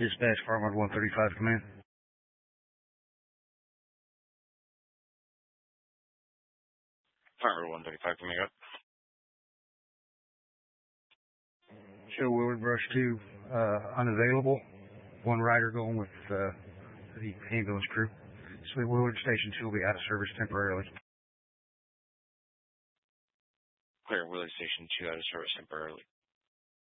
Dispatch Farmwood 135 command. Farmwood 135 command. Show Willard Brush 2 unavailable. One rider going with the ambulance crew. So Willard Station 2 will be out of service temporarily. Clear, Willard Station 2 out of service temporarily.